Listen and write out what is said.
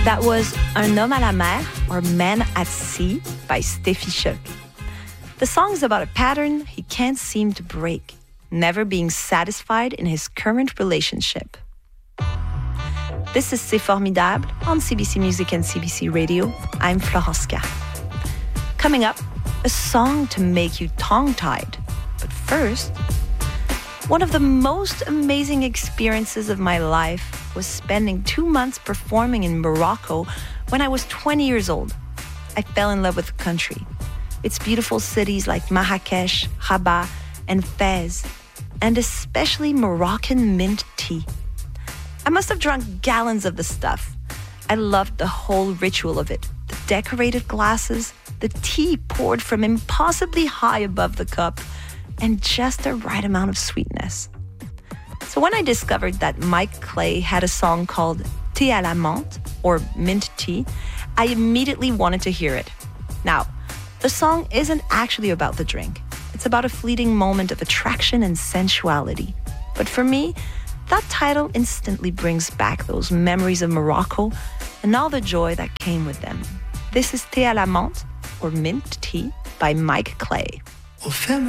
That was Un homme à la mer, or Man at Sea, by Steffi Schoeck. The song is about a pattern he can't seem to break, never being satisfied in his current relationship. This is C'est Formidable on CBC Music and CBC Radio. I'm Florence K. Coming up, a song to make you tongue-tied. But first, one of the most amazing experiences of my life was spending 2 months performing in Morocco when I was 20 years old. I fell in love with the country. Its beautiful cities like Marrakesh, Rabat, and Fez, and especially Moroccan mint tea. I must have drunk gallons of the stuff. I loved the whole ritual of it. The decorated glasses, the tea poured from impossibly high above the cup, and just the right amount of sweetness. So when I discovered that Mike Clay had a song called Thé à la menthe, or mint tea, I immediately wanted to hear it. Now, the song isn't actually about the drink. It's about a fleeting moment of attraction and sensuality. But for me, that title instantly brings back those memories of Morocco and all the joy that came with them. This is Thé à la menthe, or mint tea, by Mike Clay.